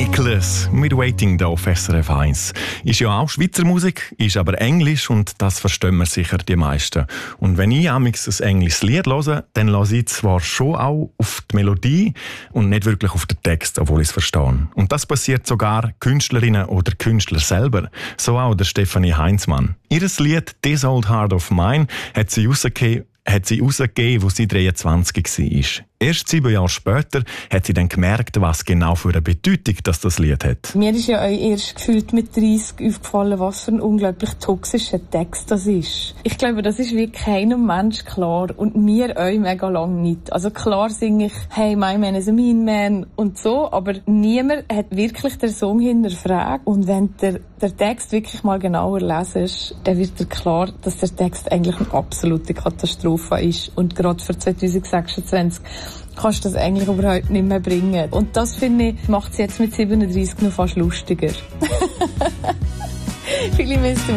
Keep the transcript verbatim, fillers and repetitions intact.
Reckless mit Waiting da auf S R F eins. Ist ja auch Schweizer Musik, ist aber Englisch und das verstehen wir sicher die meisten. Und wenn ich amigs ein englisches Lied höre, dann höre ich zwar schon auch auf die Melodie und nicht wirklich auf den Text, obwohl ich es verstehe. Und das passiert sogar Künstlerinnen oder Künstler selber. So auch der Stefanie Heinzmann. Ihr Lied «This Old Heart of Mine» hat sie rausgegeben, hat sie rausgegeben, als sie dreiundzwanzig war. Erst sieben Jahre später hat sie dann gemerkt, was genau für eine Bedeutung das, das Lied hat. Mir ist ja auch erst gefühlt mit dreißig aufgefallen, was für ein unglaublich toxischer Text das ist. Ich glaube, das ist wie keinem Mensch klar und mir auch mega lang nicht. Also klar singe ich «Hey, my man is a mean man» und so, aber niemand hat wirklich den Song hinterfragt. Und wenn der, der Text wirklich mal genauer lesest, dann wird dir klar, dass der Text eigentlich eine absolute Katastrophe ist. Und gerade für zwanzig sechsundzwanzig kannst du das eigentlich überhaupt nicht mehr bringen. Und das, finde ich, macht es jetzt mit siebenunddreißig noch fast lustiger. Viele müssen